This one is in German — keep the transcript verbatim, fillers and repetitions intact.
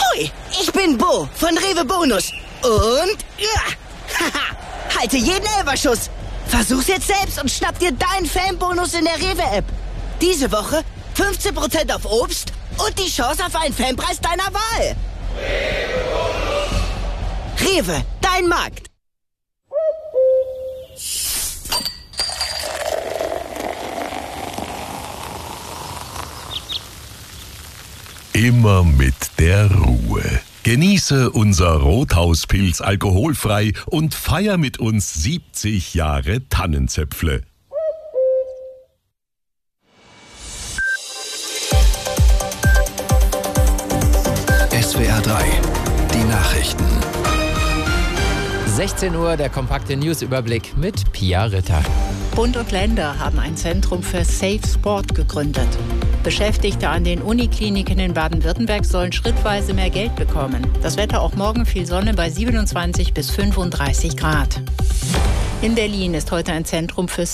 Hoi, ich bin Bo von Rewe Bonus. Und, ja, haha, halte jeden Elferschuss. Versuch's jetzt selbst und schnapp dir deinen Fanbonus in der Rewe-App. Diese Woche fünfzehn Prozent auf Obst und die Chance auf einen Fanpreis deiner Wahl. Rewe, dein Markt. Immer mit der Ruhe. Genieße unser Rothauspilz alkoholfrei und feier mit uns siebzig Jahre Tannenzäpfle. S W R drei, die Nachrichten. sechzehn Uhr, der kompakte Newsüberblick mit Pia Ritter. Bund und Länder haben ein Zentrum für Safe Sport gegründet. Beschäftigte an den Unikliniken in Baden-Württemberg sollen schrittweise mehr Geld bekommen. Das Wetter auch morgen, viel Sonne bei siebenundzwanzig bis fünfunddreißig Grad. In Berlin ist heute ein Zentrum für